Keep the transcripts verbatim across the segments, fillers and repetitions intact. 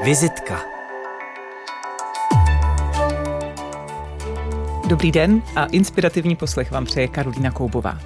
Vizitka. Dobrý den a inspirativní poslech vám přeje Karolína Koubová.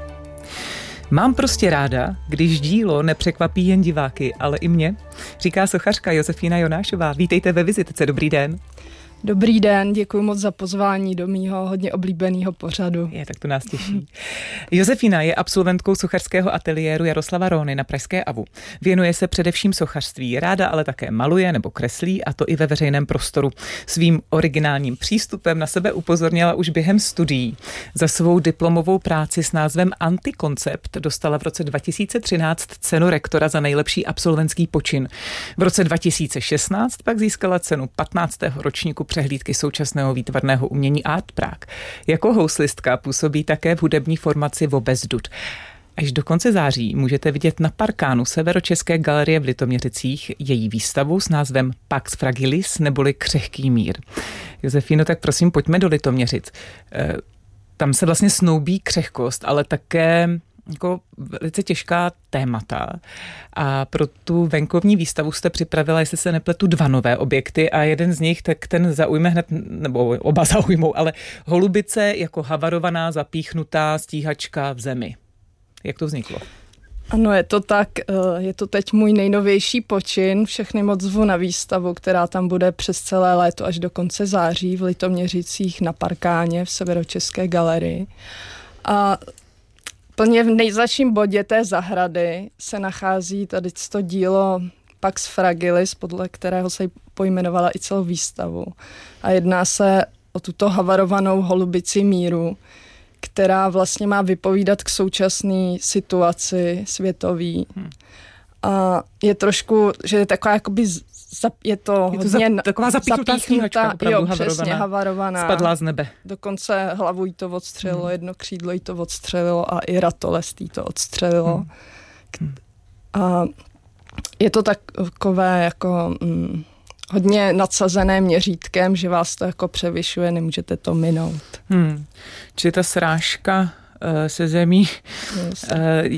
Mám prostě ráda, když dílo nepřekvapí jen diváky, ale i mě, říká sochařka Josefína Jonášová. Vítejte ve Vizitce, dobrý den. Dobrý den, děkuji moc za pozvání do mýho hodně oblíbeného pořadu. Je, tak to nás těší. Josefína je absolventkou sochařského ateliéru Jaroslava Róny na pražské Avu. Věnuje se především sochařství, ráda ale také maluje nebo kreslí, a to i ve veřejném prostoru. Svým originálním přístupem na sebe upozornila už během studií. Za svou diplomovou práci s názvem Antikoncept dostala v roce dva tisíce třináct cenu rektora za nejlepší absolventský počin. V roce dva tisíce šestnáct pak získala cenu patnáctého ročníku přehlídky současného výtvarného umění Art Prague. Jako houslistka působí také v hudební formaci Vobezdud. Až do konce září můžete vidět na parkánu Severočeské galerie v Litoměřicích její výstavu s názvem Pax Fragilis neboli Křehký mír. Josefíno, tak prosím, pojďme do Litoměřic. Tam se vlastně snoubí křehkost, ale také jako velice těžká témata. A pro tu venkovní výstavu jste připravila, jestli se nepletu, dva nové objekty a jeden z nich, tak ten zaujme hned, nebo oba zaujmou, ale holubice jako havarovaná, zapíchnutá stíhačka v zemi. Jak to vzniklo? Ano, je to tak, je to teď můj nejnovější počin, všechny moc zvu na výstavu, která tam bude přes celé léto až do konce září v Litoměřicích na parkáně v Severočeské galerii. A plně v nejzadším bodě té zahrady se nachází tady to dílo Pax Fragilis, podle kterého se pojmenovala i celou výstavu. A jedná se o tuto havarovanou holubici míru, která vlastně má vypovídat k současné situaci světový. Hmm. A je trošku, že je taková jakoby je to, je to hodně za, taková zapíchnutá stíhačka, jo, přesně, havarovaná. Spadla z nebe. Dokonce hlavu jí to odstřelilo, hmm. jedno křídlo jí to odstřelilo a i ratolest jí to odstřelilo. Hmm. A je to takové jako mm, hodně nadsazené měřítkem, že vás to jako převyšuje, nemůžete to minout. Hmm. Čili ta srážka uh, se zemí uh,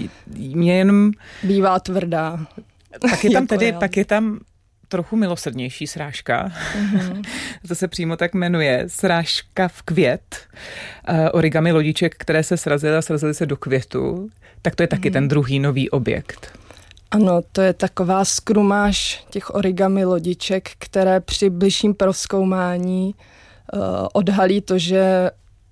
mě jenom... bývá tvrdá. Pak je tam tedy, pak je tam trochu milosrdnější srážka. Mm-hmm. To se přímo tak jmenuje. Srážka v květ. Uh, origami lodiček, které se srazily a srazily se do květu. Tak to je taky mm-hmm. ten druhý nový objekt. Ano, to je taková skrumáž těch origami lodiček, které při bližším prozkoumání uh, odhalí to, že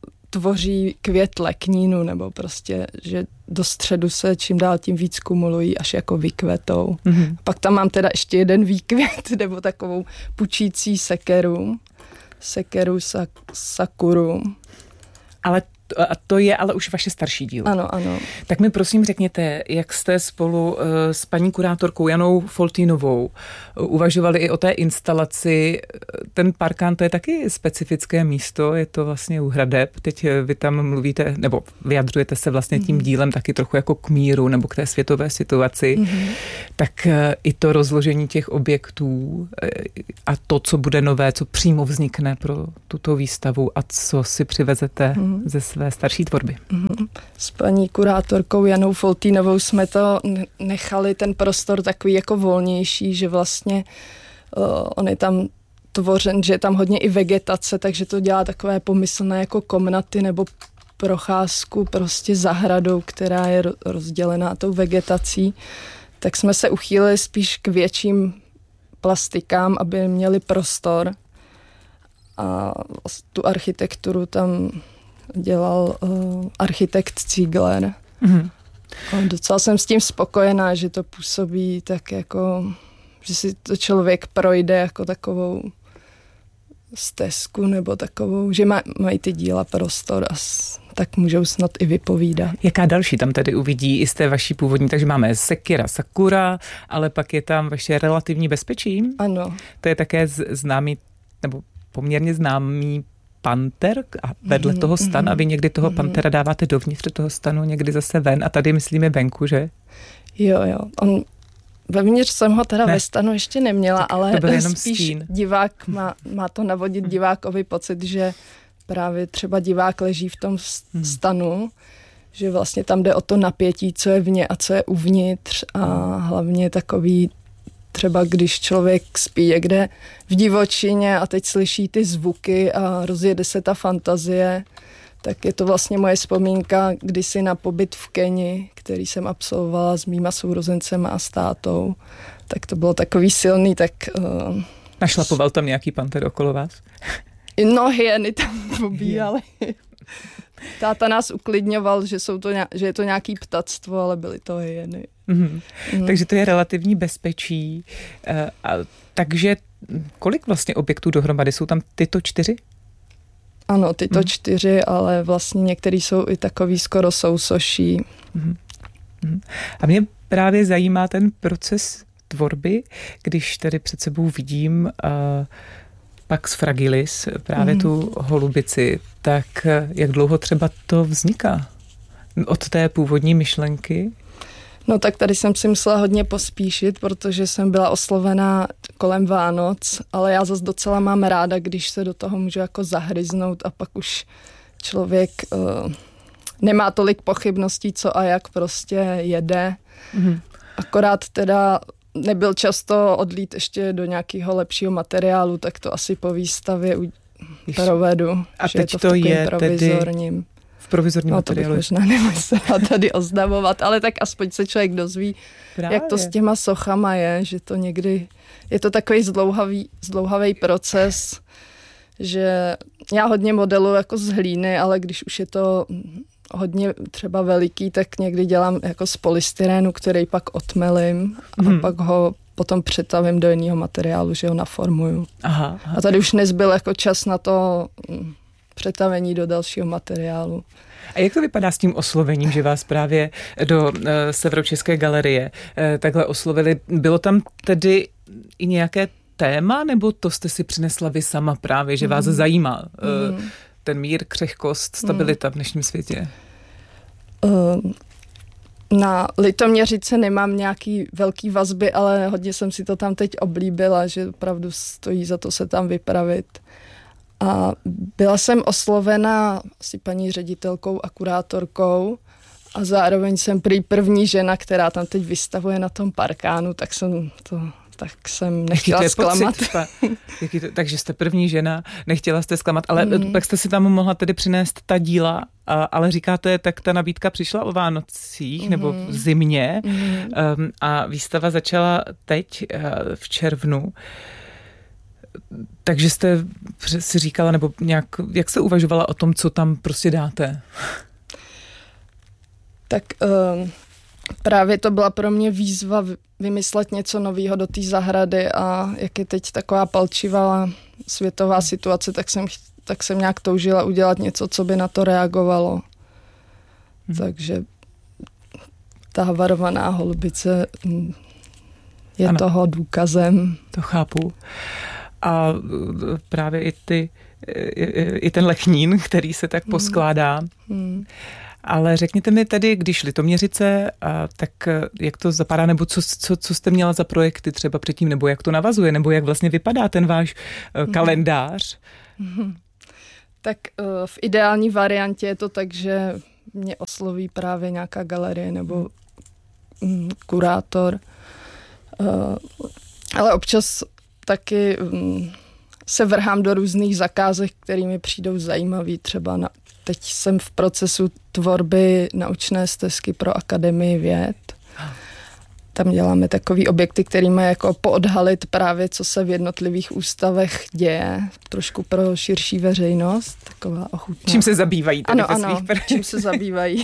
tvoří květ leknínu, nebo prostě, že do středu se čím dál tím víc kumulují, až jako vykvetou. Mm-hmm. Pak tam mám teda ještě jeden výkvět, nebo takovou pučící sekeru, sekeru sak- sakuru. Ale a to je ale už vaše starší dílo. Ano, ano. Tak mi prosím řekněte, jak jste spolu uh, s paní kurátorkou Janou Foltýnovou uh, uvažovali i o té instalaci. Ten parkán, to je taky specifické místo, je to vlastně u hradeb. Teď vy tam mluvíte, nebo vyjadřujete se vlastně tím dílem taky trochu jako k míru nebo k té světové situaci. Mm-hmm. Tak uh, i to rozložení těch objektů uh, a to, co bude nové, co přímo vznikne pro tuto výstavu a co si přivezete mm-hmm. ze své starší tvorby. S paní kurátorkou Janou Foltýnovou jsme to nechali ten prostor takový jako volnější, že vlastně uh, on je tam tvořen, že je tam hodně i vegetace, takže to dělá takové pomyslné jako komnaty nebo procházku prostě zahradou, která je rozdělená tou vegetací. Tak jsme se uchýlili spíš k větším plastikám, aby měli prostor a tu architekturu tam dělal uh, architekt Ziegler. Mm-hmm. Docela jsem s tím spokojená, že to působí tak jako, že si to člověk projde jako takovou stezku nebo takovou, že maj, mají ty díla prostor a s, tak můžou snad i vypovídat. Jaká další tam tedy uvidí i z té vaší původní, takže máme sekira sakura, ale pak je tam vaše relativní bezpečí. Ano. To je také z, známý, nebo poměrně známý panter a vedle mm, toho stan mm, a vy někdy toho mm. pantera dáváte dovnitř toho stanu, někdy zase ven a tady myslíme venku, že? Jo, jo. On, vevnitř jsem ho teda ne. ve stanu ještě neměla, tak ale spíš stín. divák má, má to navodit divákovi pocit, že právě třeba divák leží v tom stanu, že vlastně tam jde o to napětí, co je vně a co je uvnitř a hlavně takový třeba když člověk spí někde v divočině a teď slyší ty zvuky a rozjede se ta fantazie, tak je to vlastně moje vzpomínka kdysi na pobyt v Keni, který jsem absolvovala s mýma sourozencema a s tátou. Tak to bylo takový silný, tak... Uh, Našlapoval tam nějaký panter okolo vás? No, hyeny tam pobíhaly. Táta nás uklidňoval, že, jsou to, že je to nějaký ptactvo, ale byly to hyeny. Mm-hmm. Mm. Takže to je relativní bezpečí. Uh, a, takže kolik vlastně objektů dohromady? Jsou tam tyto čtyři? Ano, tyto mm. čtyři, ale vlastně některý jsou i takový skoro sousoší. Mm. Mm. A mě právě zajímá ten proces tvorby, když tady před sebou vidím uh, Pax Fragilis, právě mm. tu holubici, tak jak dlouho třeba to vzniká? Od té původní myšlenky? No tak tady jsem si musela hodně pospíšit, protože jsem byla oslovená kolem Vánoc, ale já zase docela mám ráda, když se do toho můžu jako zahryznout a pak už člověk uh, nemá tolik pochybností, co a jak prostě jede. Mm. Akorát teda nebyl často odlít ještě do nějakého lepšího materiálu, tak to asi po výstavě provedu. A že teď je to, to je provizorním. tedy v provizorním no, materiálu. To bych možná nemusela tady oznamovat, ale tak aspoň se člověk dozví, Právě. jak to s těma sochama je, že to někdy, je to takový zdlouhavý, zdlouhavý proces, že já hodně modeluji jako z hlíny, ale když už je to hodně třeba veliký, tak někdy dělám jako z polystyrénu, který pak otmelím a hmm. pak ho potom přetavím do jiného materiálu, že ho naformuju. Aha, aha. A tady už nezbyl jako čas na to přetavení do dalšího materiálu. A jak to vypadá s tím oslovením, že vás právě do uh, Severočeské galerie uh, takhle oslovili? Bylo tam tedy i nějaké téma, nebo to jste si přinesla vy sama právě, že vás mm. zajímá uh, mm. ten mír, křehkost, stabilita mm. v dnešním světě? Uh, na Litoměřice nemám nějaký velký vazby, ale hodně jsem si to tam teď oblíbila, že opravdu stojí za to se tam vypravit. A byla jsem oslovena asi paní ředitelkou a kurátorkou a zároveň jsem prý první žena, která tam teď vystavuje na tom parkánu, tak jsem to... tak jsem nechtěla zklamat. Jaký to, takže jste první žena, nechtěla jste zklamat, ale mm. pak jste si tam mohla tedy přinést ta díla, a, ale říkáte, tak ta nabídka přišla o Vánocích mm. nebo v zimě mm. um, a výstava začala teď uh, v červnu. Takže jste si říkala, nebo nějak, jak se uvažovala o tom, co tam prostě dáte? Tak um, právě to byla pro mě výzva vymyslet něco nového do té zahrady a jak je teď taková palčivá světová situace, tak jsem, tak jsem nějak toužila udělat něco, co by na to reagovalo. Hmm. Takže ta havarovaná holubice je ano. toho důkazem. To chápu. A právě i, ty, i, i ten lechnín, který se tak hmm. poskládá. Hmm. Ale řekněte mi tedy, když Litoměřice, a tak jak to zapadá, nebo co, co, co jste měla za projekty třeba předtím, nebo jak to navazuje, nebo jak vlastně vypadá ten váš mm. kalendář? Mm. Tak v ideální variantě je to tak, že mě osloví právě nějaká galerie nebo mm, kurátor. Ale občas taky mm, se vrhám do různých zakázek, které mi přijdou zajímavý, třeba na teď jsem v procesu tvorby naučné stezky pro Akademii věd. Tam děláme takový objekty, který mají jako poodhalit právě, co se v jednotlivých ústavech děje, trošku pro širší veřejnost. Taková ochutná. Čím se zabývají tedy ano, ve ano, svých projekt? čím se zabývají.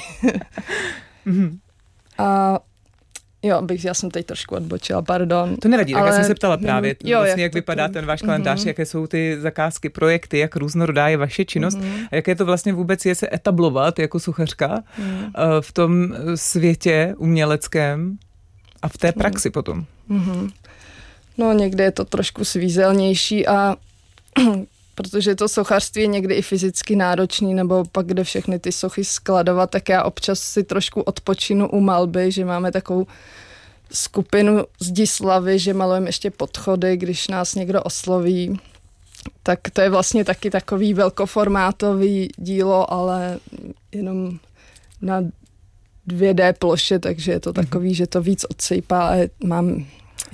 A jo, bych, já jsem teď trošku odbočila, pardon. To nevadí, tak ale... já jsem se ptala právě, jo, vlastně, jak, jak vypadá to... ten váš kalendář, mm-hmm. jaké jsou ty zakázky, projekty, jak různorodá je vaše činnost mm-hmm. a jaké to vlastně vůbec je se etablovat jako sochařka mm. v tom světě uměleckém a v té praxi mm. potom. Mm-hmm. No někde je to trošku svízelnější a protože to sochařství je někdy i fyzicky náročný, nebo pak kde všechny ty sochy skladovat, tak já občas si trošku odpočinu u malby, že máme takovou skupinu Zdislavy, že malujeme ještě podchody, když nás někdo osloví. Tak to je vlastně taky takový velkoformátový dílo, ale jenom na dvě dé ploše, takže je to takový, že to víc odsejpá a mám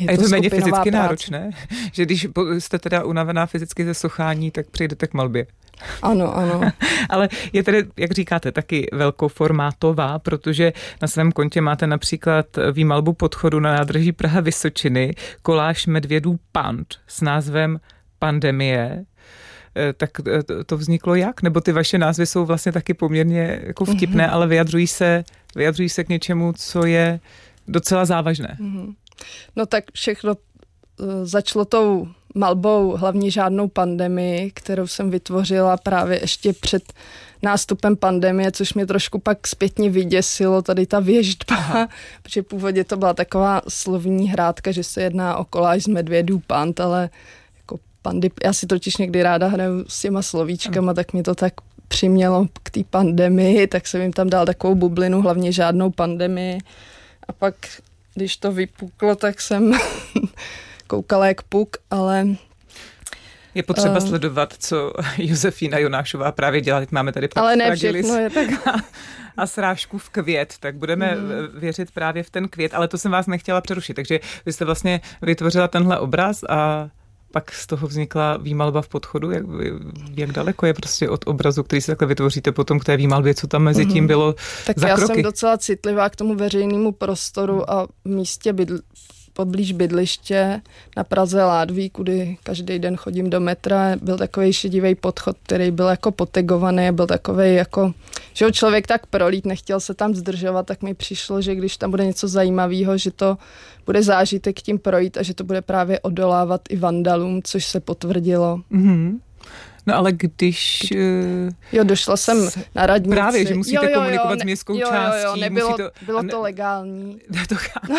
Je a je to, to méně fyzicky práce. náročné? Že když jste teda unavená fyzicky ze sochání, tak přijdete k malbě. Ano, ano. Ale je tedy, jak říkáte, taky velkoformátová, protože na svém kontě máte například výmalbu podchodu na nádraží Praha Vysočiny, koláž medvědů Pand s názvem Pandemie. Tak to vzniklo jak? Nebo ty vaše názvy jsou vlastně taky poměrně jako vtipné, mm-hmm. ale vyjadřují se, vyjadřují se k něčemu, co je docela závažné. Mm-hmm. No tak všechno začalo tou malbou hlavně žádnou pandemii, kterou jsem vytvořila právě ještě před nástupem pandemie, což mě trošku pak zpětně vyděsilo, tady ta věždba, protože původně to byla taková slovní hrádka, že se jedná o koláž z medvědů Pand, ale jako pandy, já si totiž někdy ráda hraju s těma slovíčkama, ano. Tak mě to tak přimělo k té pandemii, tak jsem jim tam dal takovou bublinu, hlavně žádnou pandemii. A pak, když to vypuklo, tak jsem koukala jak puk, ale... Je potřeba uh, sledovat, co Josefína Jonášová právě dělá. Teď máme tady ale ne všechno je tak... a srážku v květ, tak budeme mm. věřit právě v ten květ, ale to jsem vás nechtěla přerušit. Takže vy jste vlastně vytvořila tenhle obraz a pak z toho vznikla výmalba v podchodu. Jak, jak daleko je prostě od obrazu, který si takhle vytvoříte potom k té výmalbě, co tam mezi tím bylo tak za já kroky? Jsem docela citlivá k tomu veřejnému prostoru a místě bydl, poblíž bydliště na Praze Ládví, kudy každý den chodím do metra. Byl takovej šedivý podchod, který byl jako potegovaný, byl takovej jako, že ho člověk tak prolít, nechtěl se tam zdržovat, tak mi přišlo, že když tam bude něco zajímavého, že to bude zážitek tím projít a že to bude právě odolávat i vandalům, což se potvrdilo. Mm-hmm. No ale když... Jo, došla jsem na radnici. Právě, že musíte jo, jo, jo, komunikovat ne, s městskou jo, částí. Jo, jo, nebylo, to, bylo ne, to legální. To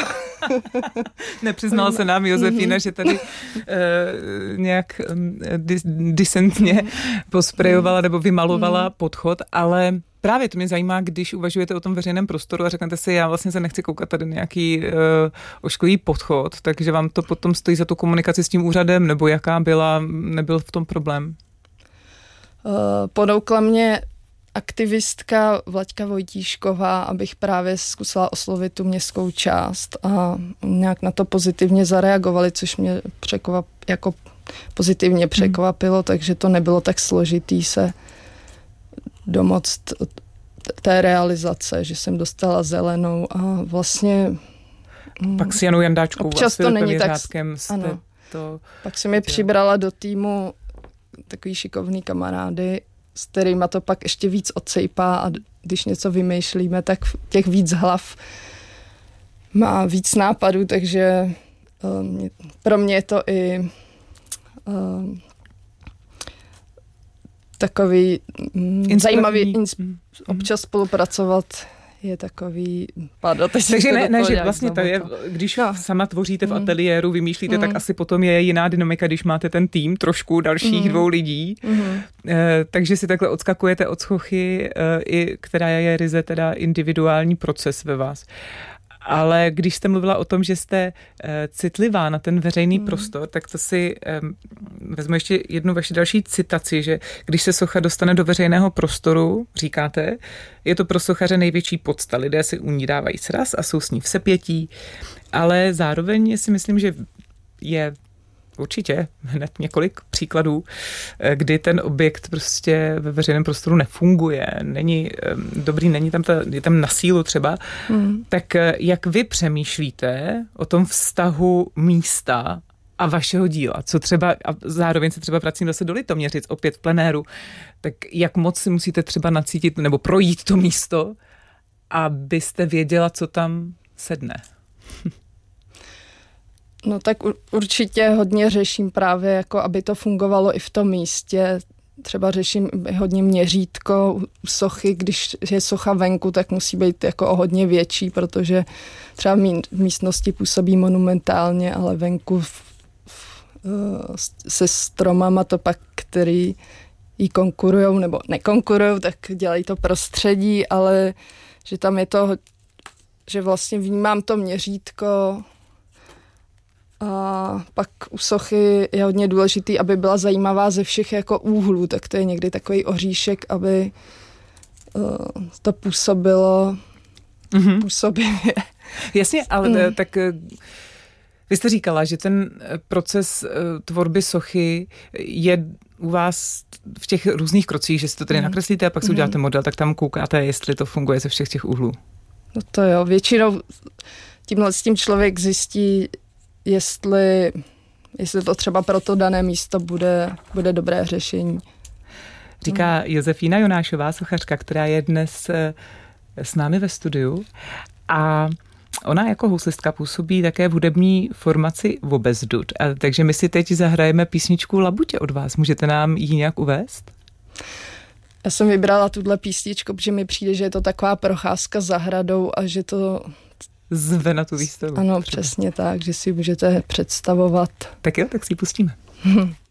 Nepřiznala se nám Josefína, že tady uh, nějak um, dis, disentně posprejovala nebo vymalovala podchod, ale právě to mě zajímá, když uvažujete o tom veřejném prostoru a řeknete si, já vlastně se nechci koukat tady nějaký uh, ošklivý podchod, takže vám to potom stojí za tu komunikaci s tím úřadem, nebo jaká byla, nebyl v tom problém? Uh, podoukla mě aktivistka Vlaďka Vojtíšková, abych právě zkusila oslovit tu městskou část a nějak na to pozitivně zareagovali, což mě překvap, jako pozitivně překvapilo, hmm. takže to nebylo tak složitý se domoct té realizace, že jsem dostala zelenou a vlastně... Pak s Janou Jandáčkou občas to není tak... Ano. To pak se mi přibrala do týmu takový šikovný kamarády, s kterýma to pak ještě víc odsejpá a když něco vymýšlíme, tak těch víc hlav má víc nápadů, takže um, pro mě je to i um, takový um, zajímavý ins- občas spolupracovat je takový... Pardon, Takže ne, ne že vlastně to je, když no. sama tvoříte v ateliéru, vymýšlíte, mm. tak asi potom je jiná dynamika, když máte ten tým trošku dalších mm. dvou lidí. Mm. Eh, takže si takhle odskakujete od sochy, eh, i, která je ryze teda individuální proces ve vás. Ale když jste mluvila o tom, že jste uh, citlivá na ten veřejný mm. prostor, tak to si um, vezmu ještě jednu vaši další citaci, že když se socha dostane do veřejného prostoru, říkáte, je to pro sochaře největší podsta. Lidé si u ní dávají sraz a jsou s ní v sepětí, ale zároveň si myslím, že je určitě hned několik příkladů, kdy ten objekt prostě ve veřejném prostoru nefunguje, není dobrý, není tam ta, je tam na sílu třeba. Hmm. Tak jak vy přemýšlíte o tom vztahu místa a vašeho díla? Co třeba, a zároveň se třeba vracím zase do Litoměřic, opět v plenéru, tak jak moc si musíte třeba nacítit nebo projít to místo, abyste věděla, co tam sedne? No tak určitě hodně řeším právě, jako aby to fungovalo i v tom místě. Třeba řeším hodně měřítko u sochy, když je socha venku, tak musí být jako o hodně větší, protože třeba v místnosti působí monumentálně, ale venku v, v, se stromama to pak, který jí konkurujou nebo nekonkurujou, tak dělají to prostředí, ale že tam je to, že vlastně vnímám to měřítko. A pak u sochy je hodně důležitý, aby byla zajímavá ze všech jako úhlů, tak to je někdy takový oříšek, aby uh, to působilo mm-hmm. působivě. Jasně, ale mm. tak Vy jste říkala, že ten proces tvorby sochy je u vás v těch různých krocích, že si to tady mm. nakreslíte a pak si mm. uděláte model, tak tam koukáte, jestli to funguje ze všech těch úhlů. No to jo, většinou tímhle s tím člověk zjistí, jestli, jestli to třeba pro to dané místo bude, bude dobré řešení. Říká Josefína Jonášová, sochařka, která je dnes s námi ve studiu a ona jako houslistka působí také v hudební formaci Vobezdud. A takže my si teď zahrajeme písničku Labutě od vás. Můžete nám ji nějak uvést? Já jsem vybrala tuhle písničku, protože mi přijde, že je to taková procházka zahradou a že to zve na tu výstavu. Ano, třeba. Přesně tak, že si můžete představovat. Tak jo, tak si ji pustíme.